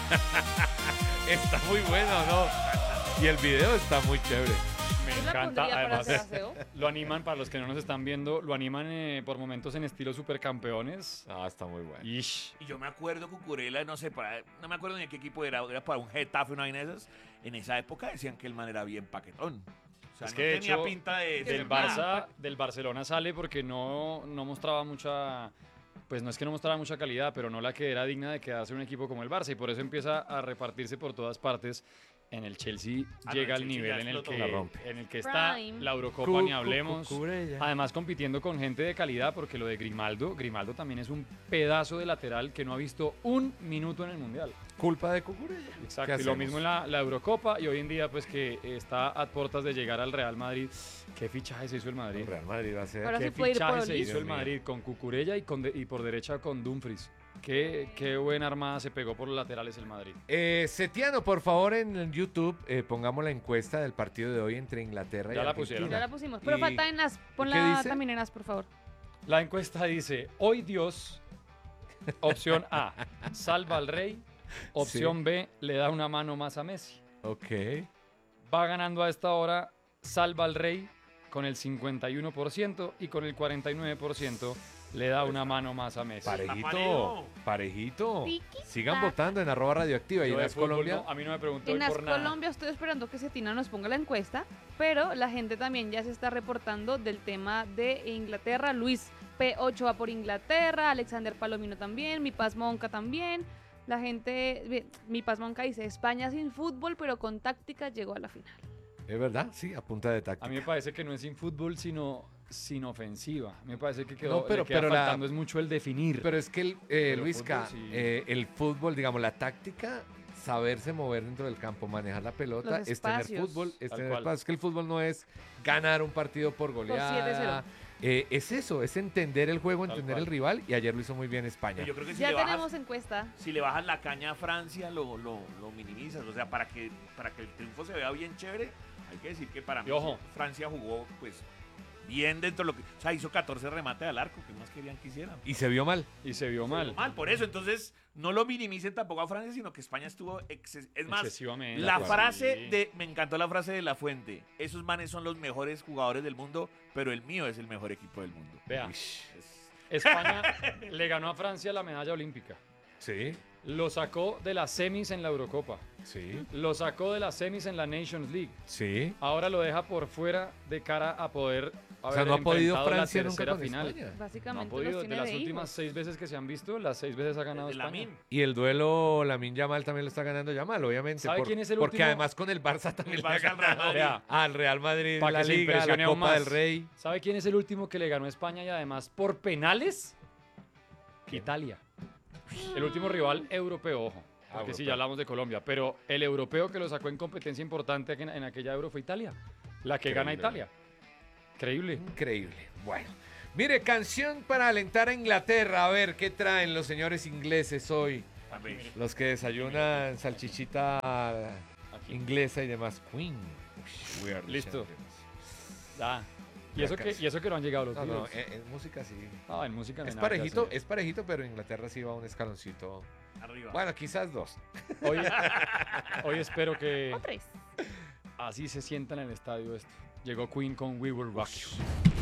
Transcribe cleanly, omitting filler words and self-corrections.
Está muy bueno, ¿no? Y el video está muy chévere. Me Yo la encanta, pondría para además hacer aseo. lo animan, para los que no nos están viendo, lo animan por momentos en estilo supercampeones. Ah, está muy bueno. Ish. Y yo me acuerdo Cucurella, no sé, no me acuerdo ni de qué equipo era para un Getafe, una vaina de esas. En esa época decían que el man era bien paquetón. O sea, Es no que de tenía hecho, pinta de Del ser nada. Barça, del Barcelona sale porque no mostraba mucha, pues no es que no mostraba mucha calidad, pero no la que era digna de quedarse un equipo como el Barça, y por eso empieza a repartirse por todas partes. En el Chelsea Ah, no, llega el al Chelsea nivel ya en el explotó. La rompe. que está Prime. la Eurocopa, ni hablemos. Cucurella. Además compitiendo con gente de calidad, porque lo de Grimaldo también es un pedazo de lateral que no ha visto un minuto en el Mundial. Culpa de Cucurella. Exacto, ¿Qué y lo hacemos? mismo en la Eurocopa, y hoy en día pues que está a puertas de llegar al Real Madrid. ¿Qué fichaje se hizo el Madrid? El Real Madrid va a ser. Ahora ¿Qué sí puede ir por fichaje se Olís. hizo el Dios mío. Madrid con Cucurella y por derecha con Dumfries? Qué buena armada se pegó por los laterales el Madrid. Setiano, por favor, en YouTube pongamos la encuesta del partido de hoy entre Inglaterra y Ya la Argentina. pusieron. Ya la pusimos. Pero Y- falta en As. ¿y qué Ponla dice? también en As, por favor. La encuesta dice, hoy Dios, opción A, salva al rey, opción B, le da una mano más a Messi. Ok. Va ganando a esta hora, salva al rey con el 51% y con el 49% le da una mano más a Messi. Parejito. parejo. Parejito. Tiki Sigan tac. votando en @radioactiva y Yo en de As fútbol Colombia. no, a mí no me preguntó En hoy As por nada. Colombia estoy esperando que Cetina nos ponga la encuesta, pero la gente también ya se está reportando del tema de Inglaterra. Luis P8 va por Inglaterra, Alexander Palomino también, Mi Paz Monca también. La gente, Mi Paz Monca dice, España sin fútbol, pero con táctica llegó a la final. ¿Es verdad? Sí, a punta de A táctica. mí me parece que no es sin fútbol, sino sin ofensiva. Me parece que No, pero- le queda pero la- faltando es mucho el definir. Pero es que, Pero Luisca, fútbol sí. el fútbol, digamos, la táctica, saberse mover dentro del campo, manejar la pelota, Los es tener espacios. fútbol, es Tal tener cual. espacio. Es que el fútbol no es ganar un partido por goleada. Es eso, es entender el juego, Tal entender cual. el rival, y ayer lo hizo muy bien España. Yo creo que Ya tenemos encuesta. si le bajas la caña a Francia, lo minimizas. O sea, para que el triunfo se vea bien chévere, hay que decir que para mí Y ojo. Francia jugó pues bien dentro de lo que... O sea, hizo 14 remates al arco, que más querían que hicieran. Y se vio mal. Y se vio mal. Mal, por eso. Entonces, no lo minimicen tampoco a Francia, sino que España estuvo... Es más, Excesivamente. la Sí. frase de... Me encantó la frase de La Fuente. Esos manes son los mejores jugadores del mundo, pero el mío es el mejor equipo del mundo. Vea, Es- España le ganó a Francia la medalla olímpica. Sí, Lo sacó de las semis en la Eurocopa. sí, Lo sacó de las semis en la Nations League. sí. Ahora lo deja por fuera de cara a poder O sea, no ha podido enfrentado la Francia nunca tercera con final. España. No ha Básicamente podido. los De tiene las de últimas hijos. 6 veces que se han visto, las 6 veces ha ganado de España. Lamine. Y el duelo Lamine Yamal también lo está ganando Yamal, obviamente. ¿Sabe quién es el porque último? además con el Barça también El le ha Barça al Real ganado Madrid. Vea, al Real Madrid, Pa' la que se Liga, la impresione aún Copa más. del Rey. ¿Sabe quién es el último que le ganó a España y además por penales? Italia. El último rival europeo, ojo. Porque sí, europeo. ya hablamos de Colombia, pero el europeo que lo sacó en competencia importante en aquella Euro fue Italia. La que gana Increíble. Italia. Increíble. Increíble. Bueno. Mire, canción para alentar a Inglaterra. A ver, ¿qué traen los señores ingleses hoy? A ver. Los que desayunan salchichita inglesa y demás. Queen. We are the Listo. champions. Ya. Y La eso, que, canción. y eso que no han llegado los No, no, Beatles. en música sí. Ah, en música no hay Es nada que parejito, hacer. es parejito, pero Inglaterra sí va un escaloncito. Arriba. Bueno, quizás dos. Hoy espero que O tres. así se sienta en el estadio esto. Llegó Queen con We Will Rock You.